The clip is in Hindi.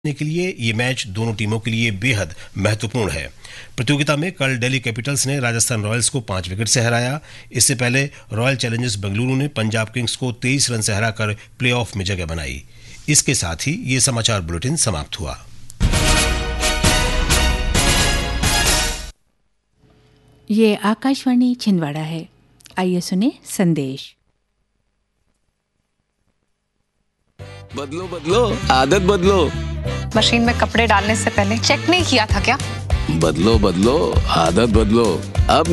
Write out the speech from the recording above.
के लिए ये मैच दोनों टीमों के लिए बेहद महत्वपूर्ण है। प्रतियोगिता में कल दिल्ली कैपिटल्स ने राजस्थान रॉयल्स को 5 विकेट से हराया। इससे पहले रॉयल चैलेंजर्स बेंगलुरु ने पंजाब किंग्स को 23 रन से हराकर प्लेऑफ में जगह बनाई। इसके साथ ही ये समाचार बुलेटिन समाप्त हुआ। ये आकाशवाणी छिंदवाड़ा है। आइए सुने संदेश। बदलो बदलो आदत बदलो। मशीन में कपड़े डालने से पहले चेक नहीं किया था क्या? बदलो बदलो आदत बदलो। अब